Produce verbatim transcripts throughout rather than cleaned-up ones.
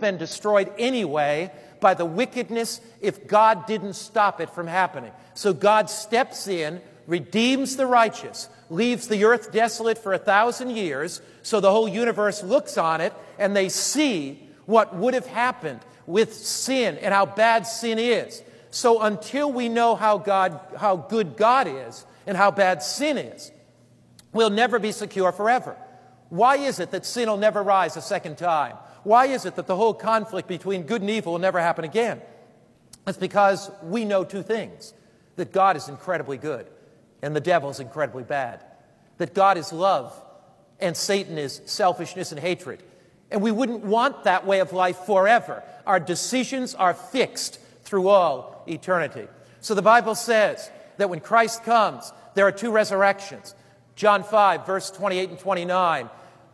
been destroyed anyway by the wickedness if God didn't stop it from happening. So God steps in, redeems the righteous, leaves the earth desolate for a thousand years, so the whole universe looks on it and they see what would have happened with sin and how bad sin is. So until we know how God, how good God is and how bad sin is, we'll never be secure forever. Why is it that sin will never rise a second time? Why is it that the whole conflict between good and evil will never happen again? It's because we know two things: that God is incredibly good and the devil is incredibly bad. That God is love and Satan is selfishness and hatred. And we wouldn't want that way of life forever. Our decisions are fixed through all eternity. So the Bible says that when Christ comes, there are two resurrections. John five, verse twenty-eight and twenty-nine.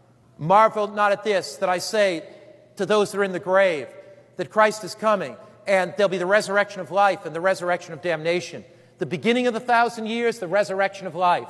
Marvel not at this, that I say to those that are in the grave, that Christ is coming, and there'll be the resurrection of life and the resurrection of damnation. The beginning of the thousand years, the resurrection of life.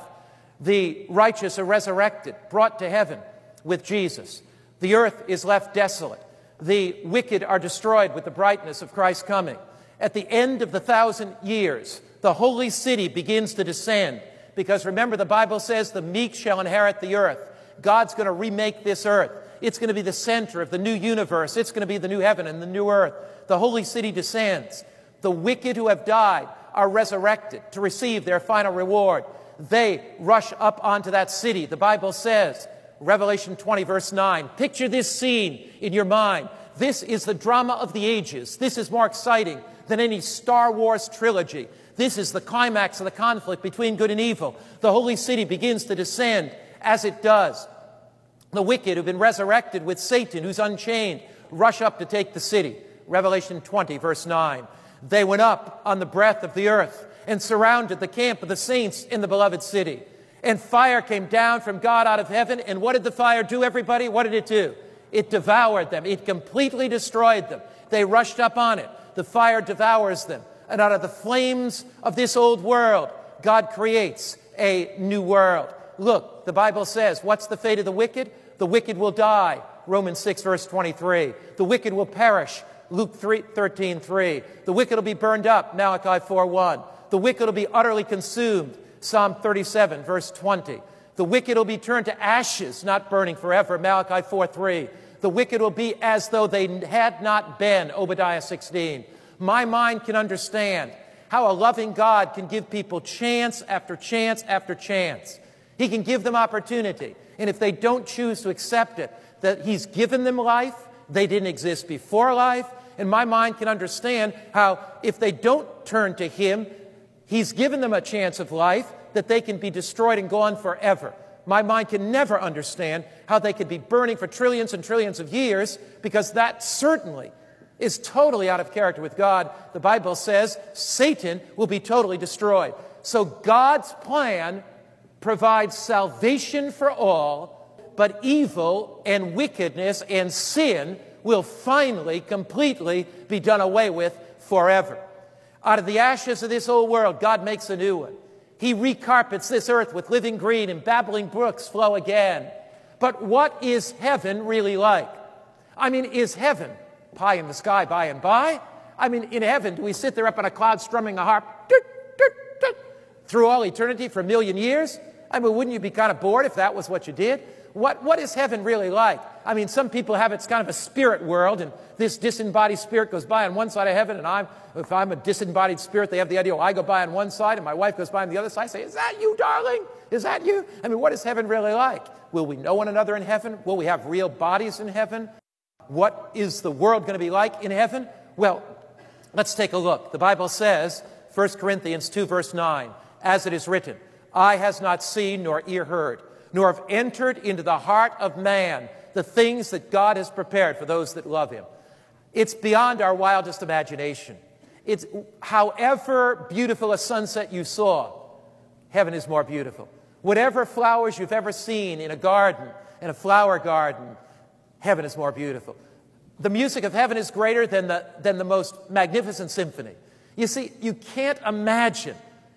The righteous are resurrected, brought to heaven with Jesus. The earth is left desolate. The wicked are destroyed with the brightness of Christ's coming. At the end of the thousand years, the holy city begins to descend. Because remember, the Bible says the meek shall inherit the earth. God's going to remake this earth. It's going to be the center of the new universe. It's going to be the new heaven and the new earth. The holy city descends. The wicked who have died are resurrected to receive their final reward. They rush up onto that city. The Bible says, Revelation twenty, verse nine, picture this scene in your mind. This is the drama of the ages. This is more exciting than any Star Wars trilogy. This is the climax of the conflict between good and evil. The holy city begins to descend. As it does, the wicked who've been resurrected with Satan, who's unchained, rush up to take the city. Revelation twenty, verse nine. They went up on the breadth of the earth and surrounded the camp of the saints in the beloved city. And fire came down from God out of heaven. And what did the fire do, everybody? What did it do? It devoured them. It completely destroyed them. They rushed up on it. The fire devours them. And out of the flames of this old world, God creates a new world. Look, the Bible says, what's the fate of the wicked? The wicked will die. Romans six, verse twenty-three. The wicked will perish. Luke thirteen, three. The wicked will be burned up. Malachi four, one. The wicked will be utterly consumed. Psalm thirty-seven, verse twenty. The wicked will be turned to ashes, not burning forever. Malachi four, three. The wicked will be as though they had not been. Obadiah sixteen. My mind can understand how a loving God can give people chance after chance after chance. He can give them opportunity. And if they don't choose to accept it, that He's given them life, they didn't exist before life. And my mind can understand how if they don't turn to Him, He's given them a chance of life, that they can be destroyed and go on forever. My mind can never understand how they could be burning for trillions and trillions of years, because that certainly is totally out of character with God. The Bible says Satan will be totally destroyed. So God's plan provides salvation for all, but evil and wickedness and sin will finally, completely be done away with forever. Out of the ashes of this old world, God makes a new one. He recarpets this earth with living green, and babbling brooks flow again. But what is heaven really like? I mean, is heaven pie in the sky by and by? I mean, in heaven, do we sit there up on a cloud strumming a harp doot, doot, doot, through all eternity for a million years? I mean, wouldn't you be kind of bored if that was what you did? What, what is heaven really like? I mean, some people have it's kind of a spirit world, and this disembodied spirit goes by on one side of heaven, and I'm, if I'm a disembodied spirit, they have the idea, oh, I go by on one side, and my wife goes by on the other side. I say, is that you, darling? Is that you? I mean, what is heaven really like? Will we know one another in heaven? Will we have real bodies in heaven? What is the world going to be like in heaven? Well, let's take a look. The Bible says, First Corinthians two, verse nine, as it is written, eye has not seen nor ear heard, nor have entered into the heart of man the things that God has prepared for those that love Him. It's beyond our wildest imagination. It's however beautiful a sunset you saw, heaven is more beautiful. Whatever flowers you've ever seen in a garden, in a flower garden, heaven is more beautiful. The music of heaven is greater than the, than the most magnificent symphony. You see, you can't imagine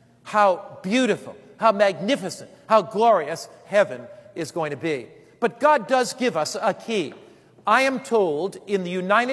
how beautiful, how magnificent, how glorious heaven is going to be. But God does give us a key. I am told in the United